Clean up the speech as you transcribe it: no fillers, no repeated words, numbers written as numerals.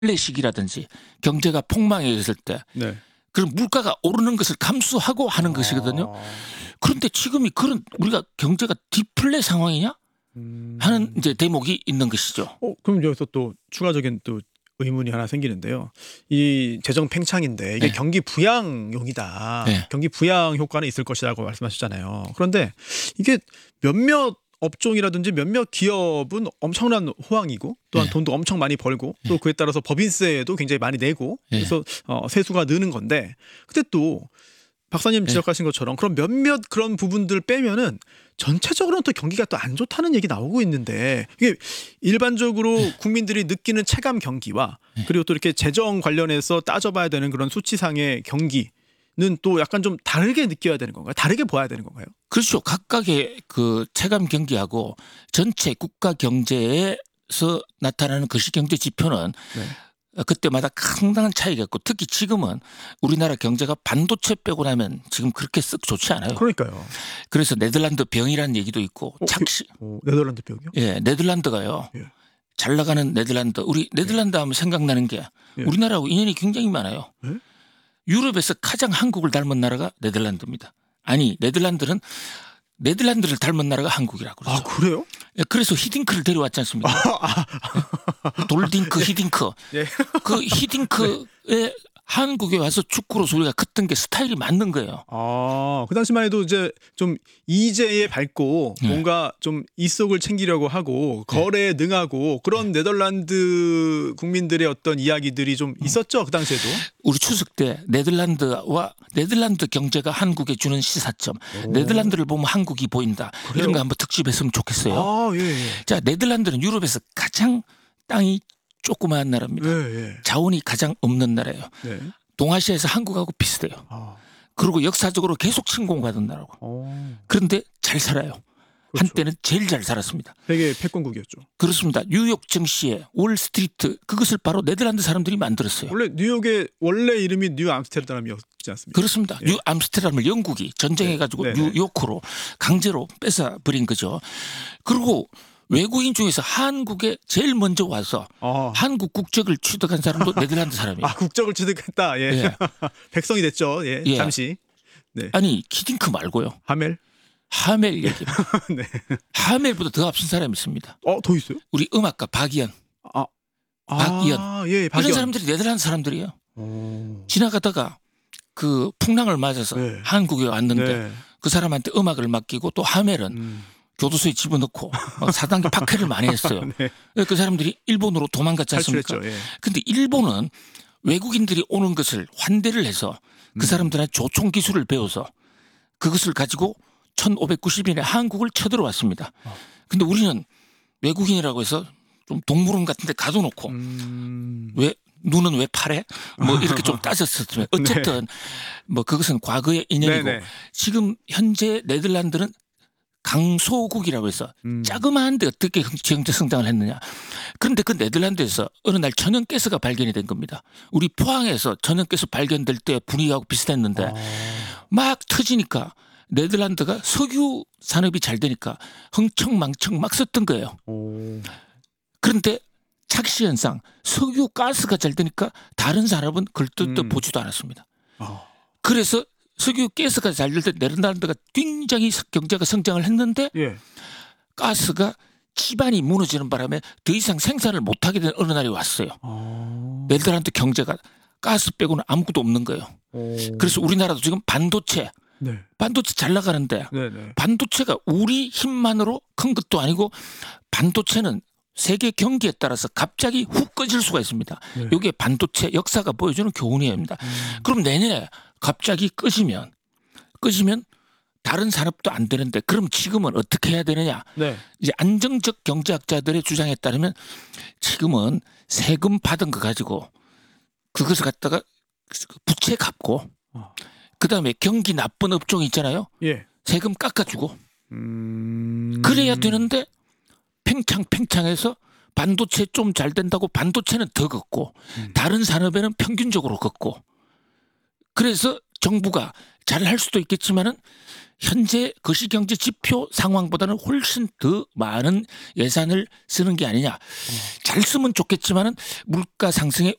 시기라든지 경제가 폭망해 있을 때 네. 그런 물가가 오르는 것을 감수하고 하는 것이거든요. 그런데 지금이 그런 우리가 경제가 디플레 상황이냐 하는 이제 대목이 있는 것이죠. 그럼 여기서 또 추가적인 또 의문이 하나 생기는데요. 이 재정 팽창인데 이게 네. 경기 부양용이다. 네. 경기 부양 효과는 있을 것이라고 말씀하셨잖아요. 그런데 이게 몇몇 업종이라든지 몇몇 기업은 엄청난 호황이고 또한 네. 돈도 엄청 많이 벌고 또 그에 따라서 법인세도 굉장히 많이 내고 그래서 세수가 느는 건데 근데 또 박사님 지적하신 것처럼 그럼 몇몇 그런 부분들 빼면은 전체적으로는 또 경기가 또 안 좋다는 얘기 나오고 있는데 이게 일반적으로 국민들이 느끼는 체감 경기와 그리고 또 이렇게 재정 관련해서 따져봐야 되는 그런 수치상의 경기는 또 약간 좀 다르게 느껴야 되는 건가요? 다르게 봐야 되는 건가요? 그렇죠. 각각의 그 체감 경기하고 전체 국가 경제에서 나타나는 거시경제 지표는 그때마다 상당한 차이가 있고 특히 지금은 우리나라 경제가 반도체 빼고 나면 지금 그렇게 쓱 좋지 않아요. 그러니까요. 그래서 네덜란드 병이라는 얘기도 있고 네덜란드 병이요? 예, 네덜란드가요. 예. 잘 나가는 네덜란드. 우리 네덜란드 하면 생각나는 게 우리나라하고 인연이 굉장히 많아요. 예? 유럽에서 가장 한국을 닮은 나라가 네덜란드입니다. 아니 네덜란드를 닮은 나라가 한국이라고 그러죠. 아 그래요? 예, 그래서 히딩크를 데려왔지 않습니까? 돌딩크, 히딩크. 예. 그 히딩크의 한국에 와서 축구로 소리가 컸던 게 스타일이 맞는 거예요. 그 당시만 해도 이제 좀 이재에 밟고 뭔가 좀 이속을 챙기려고 하고 거래에 능하고 그런 네덜란드 국민들의 어떤 이야기들이 좀 있었죠 그 당시에도. 우리 추석 때 네덜란드 경제가 한국에 주는 시사점, 네덜란드를 보면 한국이 보인다. 그래요? 이런 거 한번 특집했으면 좋겠어요. 예. 자, 네덜란드는 유럽에서 가장 땅이 조그마한 나라입니다. 예. 자원이 가장 없는 나라예요. 네. 동아시아에서 한국하고 비슷해요. 그리고 역사적으로 계속 침공받은 나라고. 그런데 잘 살아요. 그렇죠. 한때는 제일 잘 살았습니다. 세계 패권국이었죠. 그렇습니다. 뉴욕 증시에 월스트리트 그것을 바로 네덜란드 사람들이 만들었어요. 원래 뉴욕의 원래 이름이 뉴 암스테르담이었지 않습니까? 그렇습니다. 뉴 암스테르담을 영국이 전쟁해가지고 뉴요크로 강제로 뺏어버린 거죠. 그리고 외국인 중에서 한국에 제일 먼저 와서 한국 국적을 취득한 사람도 네덜란드 사람이에요. 국적을 취득했다. 예. 백성이 됐죠. 예. 잠시. 네. 아니 히딩크 말고요. 하멜 얘기. 네. 하멜보다 더 앞선 사람이 있습니다. 더 있어요? 우리 음악가 박이연. 박이연. 예, 박이연. 이런 사람들이 네덜란드 사람들이에요. 지나가다가 그 풍랑을 맞아서 한국에 왔는데 그 사람한테 음악을 맡기고 또 하멜은 교도소에 집어넣고 사단계 박해를 많이 했어요. 그 사람들이 일본으로 도망갔지 않습니까? 그런데 일본은 외국인들이 오는 것을 환대를 해서 그 사람들한테 조총 기술을 배워서 그것을 가지고 1590년에 한국을 쳐들어왔습니다. 근데 우리는 외국인이라고 해서 좀 동물원 같은 데 가둬놓고 왜 눈은 왜 파래? 뭐 이렇게 좀 따졌었지만 어쨌든 뭐 그것은 과거의 인연이고 지금 현재 네덜란드는 강소국이라고 해서 자그마한데 어떻게 경제 성장을 했느냐. 그런데 그 네덜란드에서 어느 날 천연가스가 발견이 된 겁니다. 우리 포항에서 천연가스 발견될 때 분위기하고 비슷했는데 막 터지니까 네덜란드가 석유 산업이 잘 되니까 흥청망청 막 썼던 거예요. 그런데 착시현상 석유 가스가 잘 되니까 다른 산업은 걸뜻 보지도 않았습니다. 그래서 석유 가스가 잘 될 때 네덜란드가 굉장히 경제가 성장을 했는데 가스가 기반이 무너지는 바람에 더 이상 생산을 못하게 된 어느 날이 왔어요. 네덜란드 경제가 가스 빼고는 아무것도 없는 거예요. 그래서 우리나라도 지금 반도체 잘 나가는데 반도체가 우리 힘만으로 큰 것도 아니고 반도체는 세계 경기에 따라서 갑자기 훅 꺼질 수가 있습니다. 이게 반도체 역사가 보여주는 교훈이입니다. 그럼 내년에 갑자기 꺼지면 다른 산업도 안 되는데 그럼 지금은 어떻게 해야 되느냐. 이제 안정적 경제학자들의 주장에 따르면 지금은 세금 받은 거 가지고 그것을 갖다가 부채 갚고 그다음에 경기 나쁜 업종 있잖아요. 세금 깎아주고 그래야 되는데 팽창해서 반도체 좀 잘 된다고 반도체는 더 걷고 다른 산업에는 평균적으로 걷고 그래서 정부가 잘할 수도 있겠지만은 현재 거시경제 지표 상황보다는 훨씬 더 많은 예산을 쓰는 게 아니냐. 잘 쓰면 좋겠지만은 물가 상승에